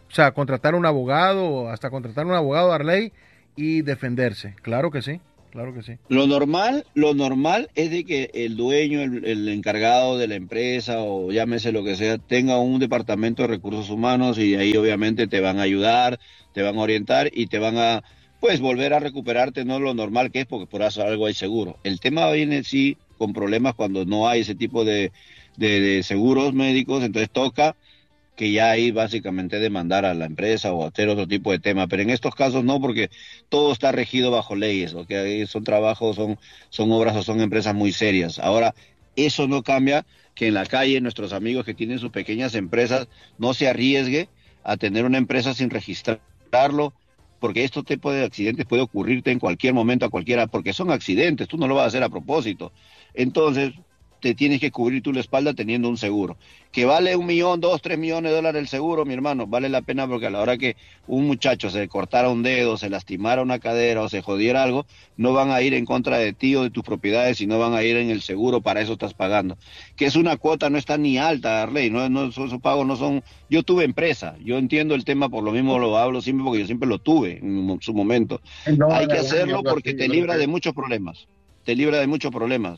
O sea, contratar un abogado, hasta contratar un abogado, Arley, y defenderse. Claro que sí, claro que sí. Lo normal, lo normal es de que el dueño, el, el encargado de la empresa o llámese lo que sea, tenga un departamento de recursos humanos y ahí obviamente te van a ayudar, te van a orientar y te van a, pues, volver a recuperarte, no lo normal que es, porque por eso algo hay seguro. El tema viene sí con problemas cuando no hay ese tipo de, de, de seguros médicos, entonces toca que ya ahí básicamente demandar a la empresa o hacer otro tipo de tema, pero en estos casos no, porque todo está regido bajo leyes, lo que hay son trabajos, son, son obras o son empresas muy serias. Ahora, eso no cambia que en la calle nuestros amigos que tienen sus pequeñas empresas no se arriesgue a tener una empresa sin registrarlo, porque este tipo de accidentes puede ocurrirte en cualquier momento a cualquiera, porque son accidentes, tú no lo vas a hacer a propósito. Entonces, te tienes que cubrir tú la espalda teniendo un seguro. Que vale un millón, dos, tres millones de dólares el seguro, mi hermano, vale la pena porque a la hora que un muchacho se cortara un dedo, se lastimara una cadera o se jodiera algo, no van a ir en contra de ti o de tus propiedades, sino van a ir en el seguro, para eso estás pagando. Que es una cuota, no está ni alta, Arley, no, no, esos pagos no son... Yo tuve empresa, yo entiendo el tema, por lo mismo lo hablo siempre porque yo siempre lo tuve en su momento. No, Hay que no, hacerlo no, porque no, te no, libra no. de muchos problemas, te libra de muchos problemas.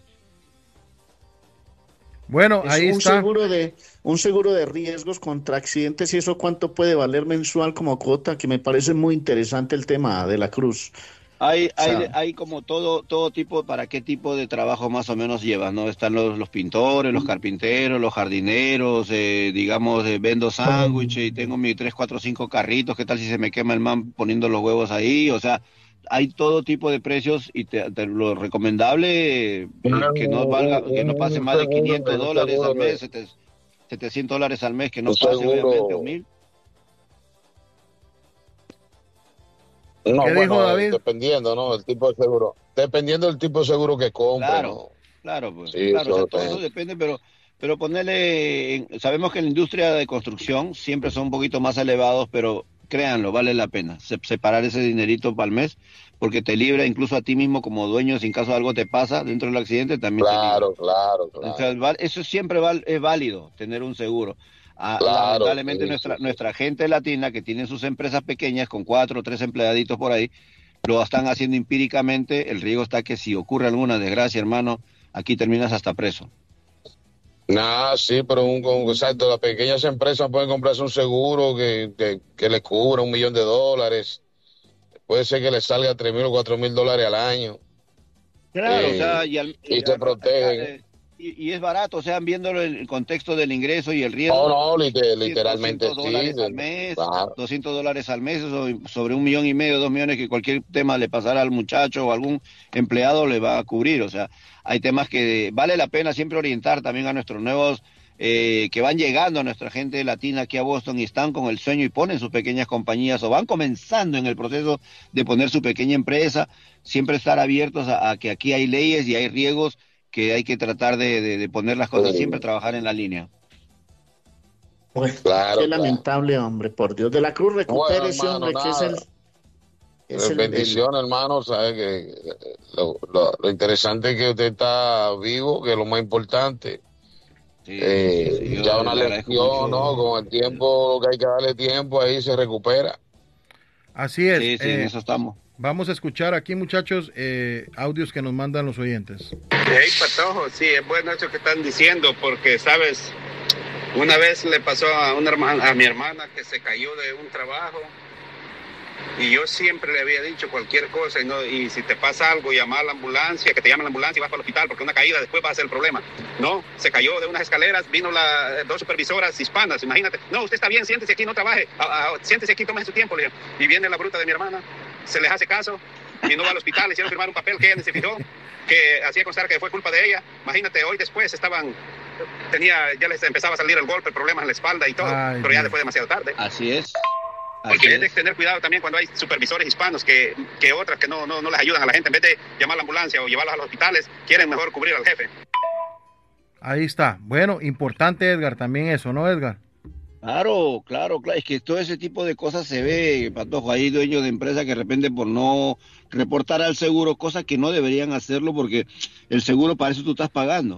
Bueno, Es ahí un está. seguro de un seguro de riesgos contra accidentes y eso cuánto puede valer mensual como cuota, que me parece muy interesante el tema de la Cruz. Hay, O hay, sea, hay como todo, todo tipo, para qué tipo de trabajo más o menos llevas, ¿no? Están los, los pintores, los carpinteros, los jardineros, eh, digamos, eh, vendo sándwiches y tengo mis tres, cuatro, cinco carritos, ¿qué tal si se me quema el man poniendo los huevos ahí? O sea, hay todo tipo de precios y te, te- lo recomendable, eh, Un, que no valga, que no pase un más de seguro, quinientos un dólares seguro al de, mes, sete- setecientos dólares al mes, que un no pase obviamente, o seguro. mil. No, ¿Qué dijo bueno, eh, David? dependiendo, ¿no? El tipo de seguro. Dependiendo del tipo de seguro que compre, Claro, ¿no? claro, pues, Sí, claro, o eso sea, todo eso depende. depende, pero, pero ponerle, en- sabemos que en la industria de construcción siempre son un poquito más elevados, pero créanlo, vale la pena se- separar ese dinerito para el mes, porque te libra incluso a ti mismo como dueño, si en caso de algo te pasa dentro del accidente, también te libra. Claro, claro, O sea, claro. val- eso siempre val- es válido, tener un seguro. Ah, Claro, lamentablemente sí, sí, nuestra, sí. nuestra gente latina que tiene sus empresas pequeñas con cuatro o tres empleaditos por ahí, lo están haciendo empíricamente. El riesgo está que si ocurre alguna desgracia, hermano, aquí terminas hasta preso. Nada, sí, pero un, un- exacto, las pequeñas empresas pueden comprarse un seguro que, que, que les cubra un millón de dólares. Puede ser que les salga tres mil o cuatro mil dólares al año. Claro, o eh, sea, y, al- y y se a- a- protegen. eh, y- y es barato, o sea, viéndolo en el contexto del ingreso y el No, riesgo, no, lite- cien, literalmente doscientos sí. dólares al de- mes, Claro, doscientos dólares al mes, eso sobre un millón y medio, dos millones que cualquier tema le pasara al muchacho o algún empleado le va a cubrir. O sea, hay temas que vale la pena siempre orientar también a nuestros nuevos eh, que van llegando, a nuestra gente latina aquí a Boston y están con el sueño y ponen sus pequeñas compañías o van comenzando en el proceso de poner su pequeña empresa, siempre estar abiertos a, a que aquí hay leyes y hay riesgos que hay que tratar de, de, de poner las cosas, siempre sí, trabajar en la línea. bueno, qué claro, claro. lamentable, hombre, por Dios de la Cruz, Bueno, recupere ese hermano, hombre que es el, nada. es Eh, el, el, Bendiciones, hermano. Sabe que eh, lo, lo- lo interesante es que usted está vivo, que es lo más importante. Sí, sí, sí, sí, Eh, ya yo una le agradezco lección, mucho. ¿no? Con el tiempo que hay que darle tiempo, ahí se recupera. Así es. Sí, sí, en eh, eso estamos. vamos a escuchar aquí, muchachos, eh, audios que nos mandan los oyentes. Hey, Patojo, sí, es bueno eso que están diciendo, porque, sabes, una vez le pasó a, una hermana, a mi hermana que se cayó de un trabajo y yo siempre le había dicho cualquier cosa y, no, y si te pasa algo, llama a la ambulancia, que te llame la ambulancia y vas para el hospital, porque una caída después va a ser el problema. No, se cayó de unas escaleras, vino las dos supervisoras hispanas, imagínate. No, usted está bien, siéntese aquí, no trabaje, a, a, siéntese aquí, tome su tiempo. Le dije. Y viene la bruta de mi hermana, se les hace caso y no va al hospital, le hicieron firmar un papel que ella necesitó, que hacía constar que fue culpa de ella. Imagínate, hoy después estaban, tenía, ya les empezaba a salir el golpe, problemas en la espalda y todo, Ay, pero ya Dios. después demasiado tarde. Así es. Así Porque hay que es. tener cuidado también cuando hay supervisores hispanos que, que otras que no, no, no les ayudan a la gente. En vez de llamar a la ambulancia o llevarlos a los hospitales, quieren mejor cubrir al jefe. Ahí está. Bueno, importante, Edgar, también eso, ¿no, Edgar? Claro, claro, claro. Es que todo ese tipo de cosas se ve, Patojo. Hay dueños de empresas que de repente por no reportar al seguro, cosas que no deberían hacerlo porque el seguro para eso tú estás pagando.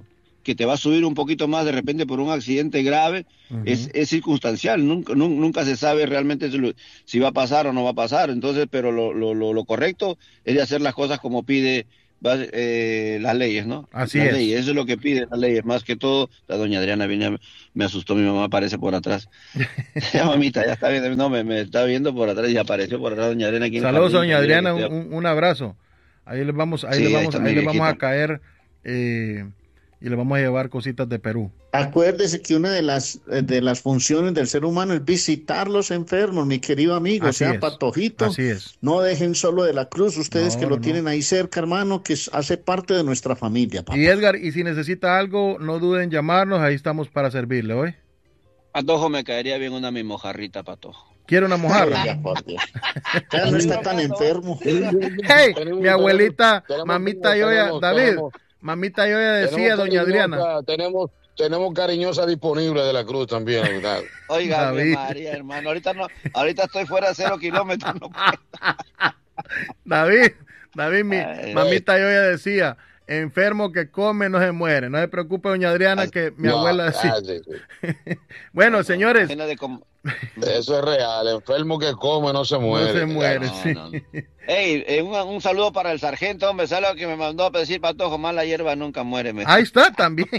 que te va a subir un poquito más de repente por un accidente grave, uh-huh. es, es circunstancial, nunca, nunca, nunca se sabe realmente si, lo, si va a pasar o no va a pasar, entonces, pero lo, lo, lo, lo correcto es de hacer las cosas como pide eh, las leyes, ¿no? Así las es. Leyes, eso es lo que piden las leyes, más que todo. La doña Adriana viene, me asustó, mi mamá aparece por atrás. Ya, mamita, ya está viendo, no, me, me está viendo por atrás y apareció por atrás doña Adriana. Aquí Saludos, doña Adriana, un, un abrazo. Ahí les vamos, ahí sí, le vamos, ahí, ahí le vamos a caer eh, y le vamos a llevar cositas de Perú. Acuérdese que una de las de las funciones del ser humano es visitar los enfermos, mi querido amigo, así sea es, Patojito. Así es. No dejen solo de la cruz, ustedes no, que lo no. tienen ahí cerca, hermano, que hace parte de nuestra familia, papá. Y Edgar, y si necesita algo, no duden en llamarnos, ahí estamos para servirle, ¿oye? Patojo, me caería bien una mi mojarrita, Patojo. ¿Quiere una mojarra? Ya, ya no está tan enfermo. Hey, mi abuelita, mamita Yoya, David, tenemos, mamita Yoya decía, doña Adriana. Tenemos, tenemos cariñosa disponible de la cruz también. Oiga, María, hermano, ahorita no, ahorita estoy fuera de cero kilómetros. No David, David, mi Ay, mamita Yoya decía, enfermo que come no se muere. No se preocupe, doña Adriana, que mi no, abuela decía. Sí, sí. Bueno, señores. Eso es real, enfermo que come no se muere. No se muere, no, sí. No, no. Hey, eh, un, un saludo para el sargento, hombre, ¿sabes lo que me mandó a decir, Patojo? Más la hierba nunca muere. Me. Ahí está, también.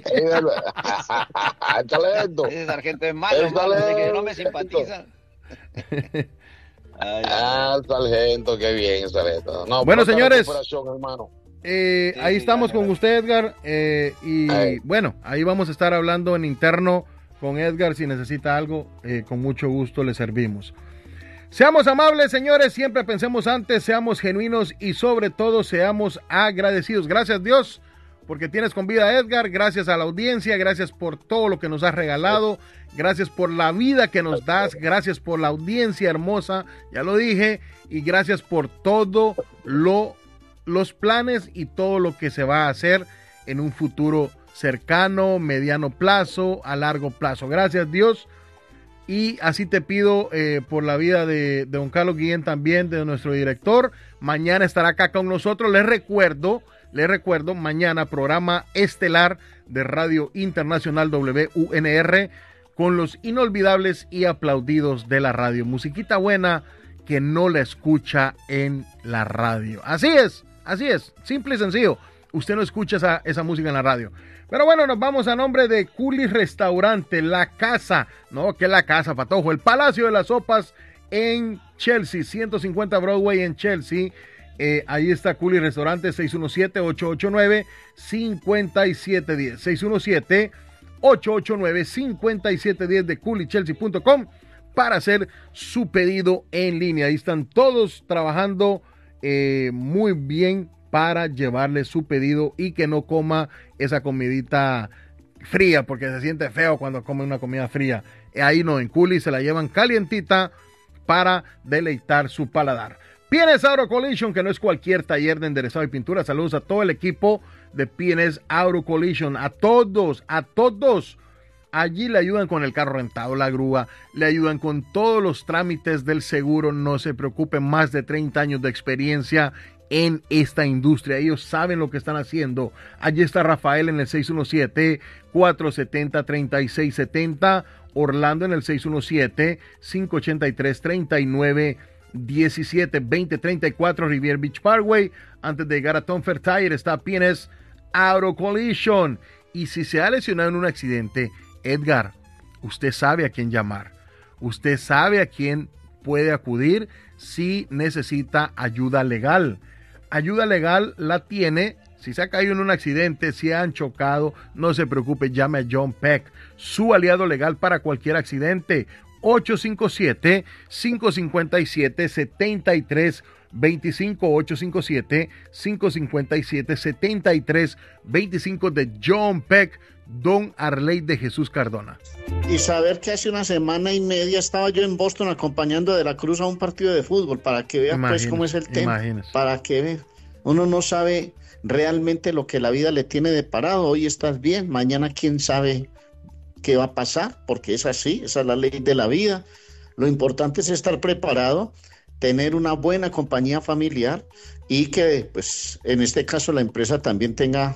Talento. Ese sargento es malo, malo, así que no me simpatiza. Ay, ah, el sargento, qué bien, sargento. No, bueno, señores, hermano. Eh, sí, ahí sí, estamos con usted, Edgar, eh, y ay. bueno, ahí vamos a estar hablando en interno con Edgar. Si necesita algo, eh, con mucho gusto le servimos. Seamos amables, señores, siempre pensemos antes, seamos genuinos y sobre todo seamos agradecidos. Gracias, Dios, porque tienes con vida a Edgar. Gracias a la audiencia, gracias por todo lo que nos has regalado, gracias por la vida que nos das, gracias por la audiencia hermosa, ya lo dije, y gracias por todo lo los planes y todo lo que se va a hacer en un futuro cercano, mediano plazo, a largo plazo. Gracias, Dios. Y así te pido eh, por la vida de, de don Carlos Guillén, también de nuestro director. Mañana estará acá con nosotros. Les recuerdo, les recuerdo, mañana programa estelar de Radio Internacional W U N R con los inolvidables y aplaudidos de la radio. Musiquita buena que no la escucha en la radio. Así es. Así es, simple y sencillo. Usted no escucha esa, esa música en la radio. Pero bueno, nos vamos a nombre de Culis Restaurante, la casa. No, que la casa, Patojo. El Palacio de las Sopas en Chelsea, ciento cincuenta Broadway en Chelsea. Eh, ahí está Culis Restaurante, seis uno siete, ocho ocho nueve, cinco siete uno cero. seis uno siete, ocho ocho nueve, cinco siete uno cero de culis chelsea punto com para hacer su pedido en línea. Ahí están todos trabajando Eh, muy bien para llevarle su pedido y que no coma esa comidita fría, porque se siente feo cuando come una comida fría. Ahí no, en Culi se la llevan calientita para deleitar su paladar. P N S Auto Collision, que no es cualquier taller de enderezado y pintura. Saludos a todo el equipo de P N S Auto Collision, a todos, a todos. Allí le ayudan con el carro rentado, la grúa, le ayudan con todos los trámites del seguro. No se preocupen, más de treinta años de experiencia en esta industria. Ellos saben lo que están haciendo. Allí está Rafael en el seis uno siete, cuatro siete cero, tres seis siete cero, Orlando en el seis uno siete, cinco ocho tres, tres nueve uno siete, veinte treinta y cuatro Rivier Beach Parkway. Antes de llegar a Tom Fair Tire está P N S Auto Collision. Y si se ha lesionado en un accidente, Edgar, usted sabe a quién llamar, usted sabe a quién puede acudir si necesita ayuda legal. Ayuda legal la tiene, si se ha caído en un accidente, si han chocado, no se preocupe, llame a John Peck, su aliado legal para cualquier accidente. Ocho cinco siete, cinco cinco siete, siete tres dos cinco, ocho cinco siete, cinco cinco siete, siete tres dos cinco de John Peck, Don Arley de Jesús Cardona. Y saber que hace una semana y media estaba yo en Boston acompañando a De la Cruz a un partido de fútbol, para que vea pues cómo es el tema. Imagínese. Para que vea. Uno no sabe realmente lo que la vida le tiene deparado. Hoy estás bien, mañana quién sabe qué va a pasar, porque es así, esa es la ley de la vida. Lo importante es estar preparado, tener una buena compañía familiar y que, pues, en este caso la empresa también tenga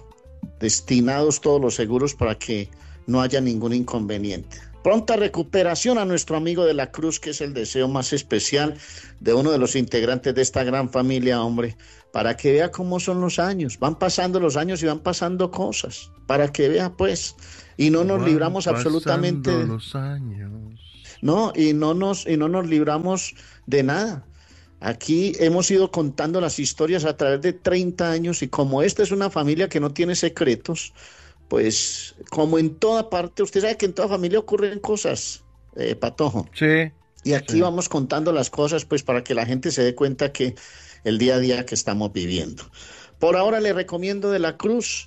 destinados todos los seguros para que no haya ningún inconveniente. Pronta recuperación a nuestro amigo de la Cruz, que es el deseo más especial de uno de los integrantes de esta gran familia, hombre, para que vea cómo son los años. Van pasando los años y van pasando cosas, para que vea, pues, y no nos van libramos absolutamente de los años. No, y no nos y no nos libramos de nada. Aquí hemos ido contando las historias a través de treinta años y como esta es una familia que no tiene secretos, pues como en toda parte, usted sabe que en toda familia ocurren cosas, eh, Patojo. Sí. Y aquí sí. vamos contando las cosas pues para que la gente se dé cuenta que el día a día que estamos viviendo. Por ahora le recomiendo de la Cruz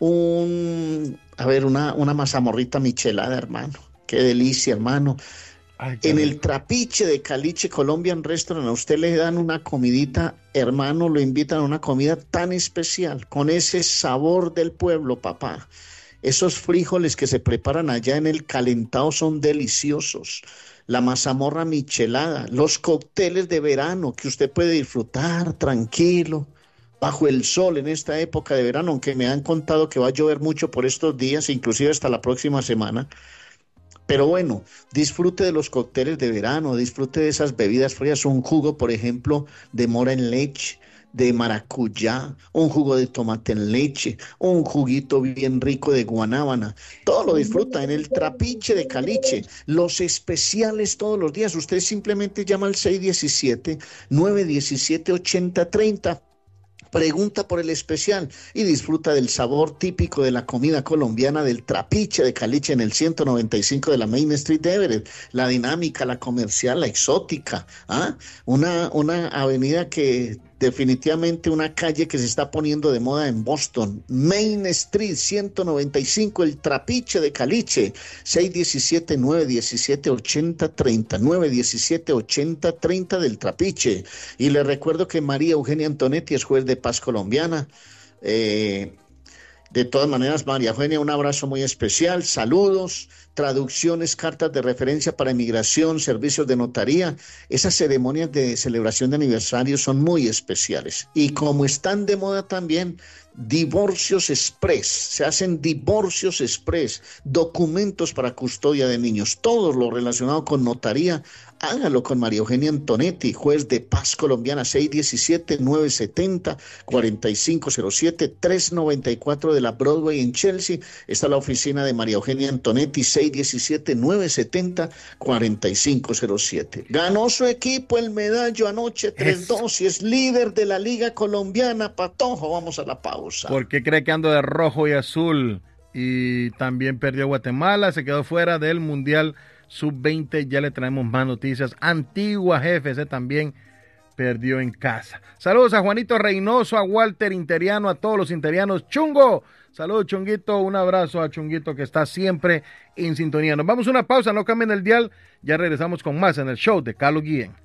un, a ver, una, una mazamorrita michelada, hermano. Qué delicia, hermano. Ay, en rico. el Trapiche de Caliche Colombian Restaurant, a usted le dan una comidita, hermano, lo invitan a una comida tan especial, con ese sabor del pueblo, papá. Esos frijoles que se preparan allá en el calentado son deliciosos. La mazamorra michelada, los cócteles de verano que usted puede disfrutar tranquilo, bajo el sol en esta época de verano, aunque me han contado que va a llover mucho por estos días, inclusive hasta la próxima semana. Pero bueno, disfrute de los cócteles de verano, disfrute de esas bebidas frías, un jugo, por ejemplo, de mora en leche, de maracuyá, un jugo de tomate en leche, un juguito bien rico de guanábana. Todo lo disfruta en el Trapiche de Caliche. Los especiales todos los días. Usted simplemente llama al seis uno siete, nueve uno siete, ocho cero tres cero. Pregunta por el especial y disfruta del sabor típico de la comida colombiana del Trapiche de Caliche en el ciento noventa y cinco de la Main Street de Everett. La dinámica, la comercial, la exótica, ¿ah? Una, una avenida que definitivamente una calle que se está poniendo de moda en Boston. Main Street ciento noventa y cinco, el Trapiche de Caliche, seis uno siete, nueve uno siete, ocho cero tres cero, nueve uno siete, ocho cero tres cero del Trapiche. Y le recuerdo que María Eugenia Antonetti es juez de paz colombiana. Eh, de todas maneras, María Eugenia, un abrazo muy especial, saludos, traducciones, cartas de referencia para inmigración, servicios de notaría. Esas ceremonias de celebración de aniversario son muy especiales. Y como están de moda también, divorcios express, se hacen divorcios express, documentos para custodia de niños, todo lo relacionado con notaría, hágalo con María Eugenia Antonetti, juez de paz colombiana, seis uno siete, nueve siete cero, cuatro cinco cero siete, tres noventa y cuatro de la Broadway en Chelsea. Está la oficina de María Eugenia Antonetti, seis uno siete, nueve siete cero, cuatro cinco cero siete. Ganó su equipo el medallo anoche tres dos y es líder de la Liga Colombiana. Patojo, vamos a la pausa. ¿Por qué cree que ando de rojo y azul? Y también perdió Guatemala, se quedó fuera del Mundial sub veinte. Ya le traemos más noticias. Antigua G F C también perdió en casa. Saludos a Juanito Reynoso, a Walter Interiano, a todos los interianos. Chungo, saludos Chunguito, un abrazo a Chunguito que está siempre en sintonía. Nos vamos a una pausa, no cambien el dial, ya regresamos con más en el show de Carlos Guillén.